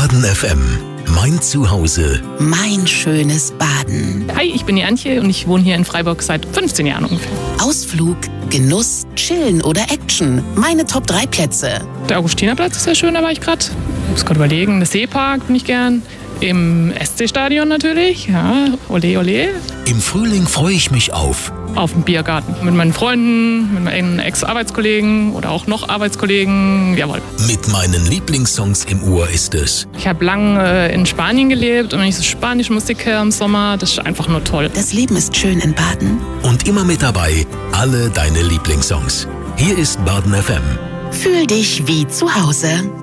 Baden FM. Mein Zuhause. Mein schönes Baden. Hi, ich bin die Antje und ich wohne hier in Freiburg seit 15 Jahren ungefähr. Ausflug, Genuss, Chillen oder Action. Meine Top 3 Plätze. Der Augustinerplatz ist sehr schön, da war ich gerade. Ich muss gerade überlegen, der Seepark bin ich gern. Im SC-Stadion natürlich, ja, ole ole. Im Frühling freue ich mich auf dem Biergarten. Mit meinen Freunden, mit meinen Ex-Arbeitskollegen oder auch noch Arbeitskollegen, jawohl. Mit meinen Lieblingssongs im Ohr ist es. Ich habe lange in Spanien gelebt und wenn ich so spanische Musik höre im Sommer, das ist einfach nur toll. Das Leben ist schön in Baden. Und immer mit dabei, alle deine Lieblingssongs. Hier ist Baden FM. Fühl dich wie zu Hause.